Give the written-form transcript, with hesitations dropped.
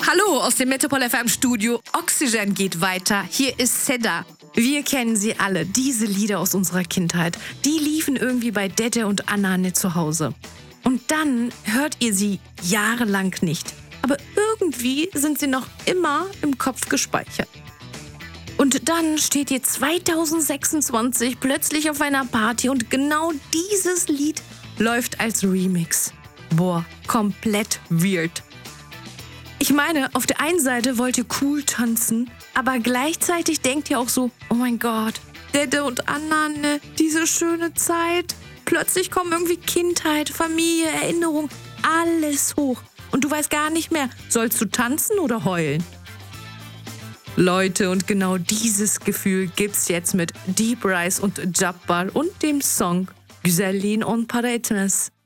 Hallo aus dem Metropol FM Studio. Oxygen geht weiter. Hier ist Seda. Wir kennen sie alle, diese Lieder aus unserer Kindheit. Die liefen irgendwie bei Dede und Anna zu Hause. Und dann hört ihr sie jahrelang nicht. Aber irgendwie sind sie noch immer im Kopf gespeichert. Und dann steht ihr 2026 plötzlich auf einer Party und genau dieses Lied läuft als Remix. Boah, komplett weird. Ich meine, auf der einen Seite wollt ihr cool tanzen, aber gleichzeitig denkt ihr auch so, oh mein Gott, Dede und Anna, diese schöne Zeit. Plötzlich kommen irgendwie Kindheit, Familie, Erinnerung, alles hoch. Und du weißt gar nicht mehr, sollst du tanzen oder heulen? Leute, und genau dieses Gefühl gibt's jetzt mit Deep Rise und Jabbar und dem Song Güzelliğin on para etmez.